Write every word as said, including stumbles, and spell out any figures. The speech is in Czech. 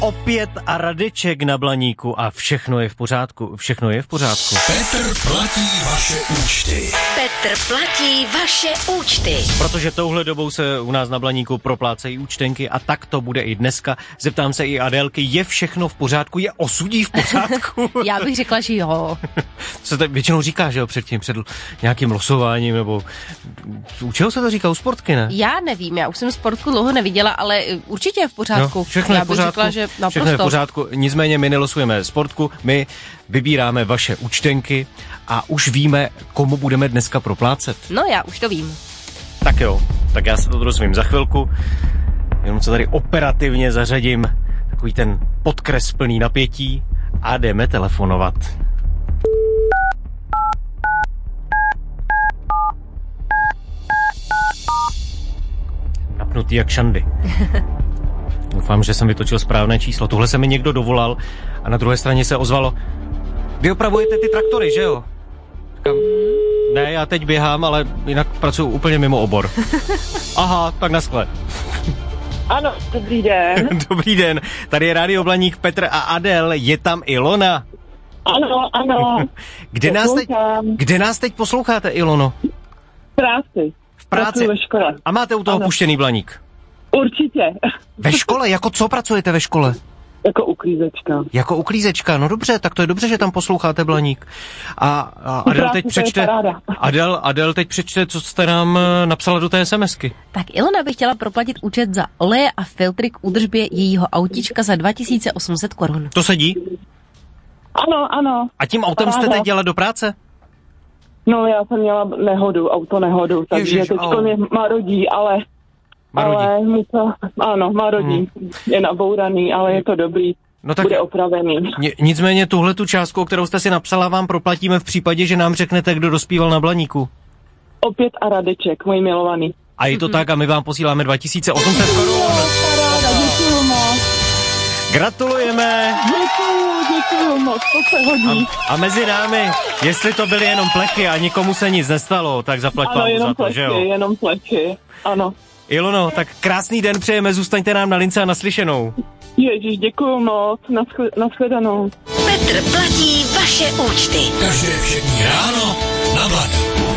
opět a Radeček na Blaníku a všechno je v pořádku. Všechno je v pořádku. Petr platí vaše účty. Petr platí vaše účty. Protože touhle dobou se u nás na Blaníku proplácejí účtenky a tak to bude i dneska. Zeptám se i Adélky, je všechno v pořádku? Je osudí v pořádku? Já bych řekla, že jo. Co to většinou říká, že jo, předtím, před nějakým losováním, nebo u čeho se to říká, u sportky, ne? Já nevím, já už jsem sportku dlouho neviděla, ale určitě je v pořádku. No, všechno já je v pořádku, řekla, že naprosto. všechno je v pořádku, nicméně my nelosujeme sportku, my vybíráme vaše účtenky a už víme, komu budeme dneska proplácet. No já už to vím. Tak jo, tak já se to dozvím za chvilku, jenom se tady operativně zařadím takový ten podkres plný napětí a jdeme telefonovat. Napnutý jak šandy. Doufám, že jsem vytočil správné číslo. Tohle se mi někdo dovolal a na druhé straně se ozvalo: vy opravujete ty traktory, že jo? Říkám, ne, já teď běhám, ale jinak pracuji úplně mimo obor. Aha, tak naschle. Ano, dobrý den. Dobrý den, tady je Rádio Blaník, Petr a Adel, je tam Ilona. Ano, ano. Kde nás, teď, kde nás teď posloucháte, Ilono? V práci. V práci. Ve škole. A máte u toho ano. puštěný Blaník? Určitě. Ve škole? Jako co pracujete ve škole? Jako uklízečka. Jako uklízečka, no dobře, tak to je dobře, že tam posloucháte Blaník. A, a Adel teď přečte, Adel, Adel teď přečte, co jste nám napsala do té SMSky. Tak Ilona by chtěla proplatit účet za oleje a filtry k údržbě jejího autička za dva tisíce osm set korun. To sedí? Ano, ano. A tím autem paráda. jste teď dělat do práce? No, já jsem měla nehodu, auto nehodu, takže Ježiš, teďko au. mě marodí, ale... Marodí. Ale mi to, ano, marodí. Hmm. Je nabouraný, ale je to dobrý. No tak bude opravený. Ni- nicméně tuhle tu částku, kterou jste si napsala, vám proplatíme v případě, že nám řeknete, kdo dospíval na Blaníku. Opět a Radeček, můj milovaný. A je to mm-hmm. tak a my vám posíláme dva tisíce osm set korun. Paráda, děkuju moc. Gratulujeme. Děkuju, děkuju moc, to se hodí. A, a mezi námi, jestli to byly jenom plechy a nikomu se nic nestalo, tak zaplať ano, vám jenom za to, plechy, že jo? jenom plechy, ano. Ilono, tak krásný den přejeme, zůstaňte nám na lince a naslyšenou. Ježíš, děkuju moc, nashledanou. Petr platí vaše účty. Každé všední ráno na Blaníku.